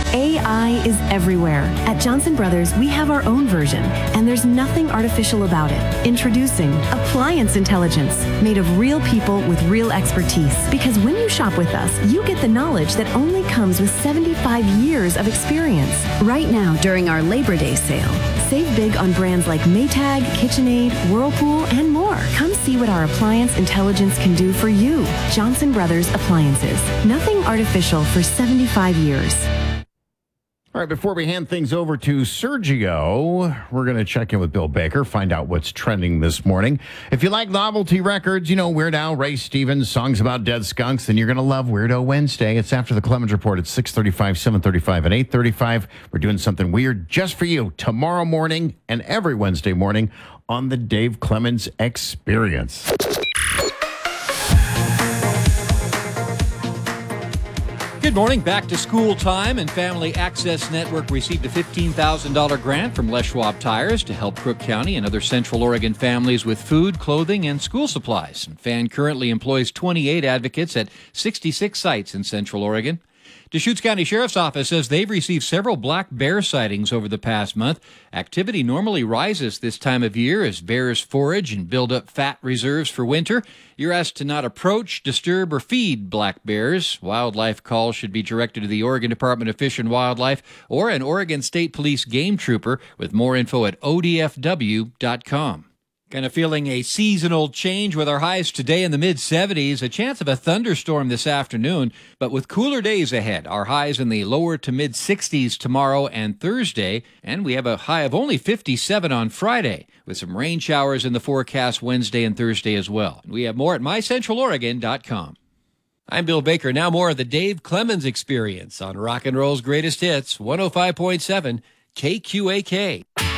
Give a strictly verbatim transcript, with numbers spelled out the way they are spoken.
A I is everywhere. At Johnson Brothers, we have our own version, and there's nothing artificial about it. Introducing Appliance Intelligence, made of real people with real expertise. Because when you shop with us, you get the knowledge that only comes with seventy-five years of experience. Right now, during our Labor Day sale, save big on brands like Maytag, KitchenAid, Whirlpool, and more. Come see what our Appliance Intelligence can do for you. Johnson Brothers Appliances. Nothing artificial for seventy-five years. All right, before we hand things over to Sergio, we're going to check in with Bill Baker, find out what's trending this morning. If you like novelty records, you know, Weird Al, Ray Stevens, songs about dead skunks, then you're going to love Weirdo Wednesday. It's after the Clemens Report at six thirty-five, seven thirty-five, and eight thirty-five. We're doing something weird just for you tomorrow morning and every Wednesday morning on the Dave Clemens Experience. Good morning. Back to school time, and Family Access Network received a fifteen thousand dollars grant from Les Schwab Tires to help Crook County and other Central Oregon families with food, clothing, and school supplies. And F A N currently employs twenty-eight advocates at sixty-six sites in Central Oregon. Deschutes County Sheriff's Office says they've received several black bear sightings over the past month. Activity normally rises this time of year as bears forage and build up fat reserves for winter. You're asked to not approach, disturb, or feed black bears. Wildlife calls should be directed to the Oregon Department of Fish and Wildlife or an Oregon State Police game trooper, with more info at O D F W dot com. Kind of feeling a seasonal change with our highs today in the mid-seventies, a chance of a thunderstorm this afternoon, but with cooler days ahead. Our highs in the lower to mid-sixties tomorrow and Thursday, and we have a high of only fifty-seven on Friday, with some rain showers in the forecast Wednesday and Thursday as well. We have more at my central oregon dot com. I'm Bill Baker. Now more of the Dave Clemens Experience on Rock and Roll's Greatest Hits, one oh five point seven K Q A K.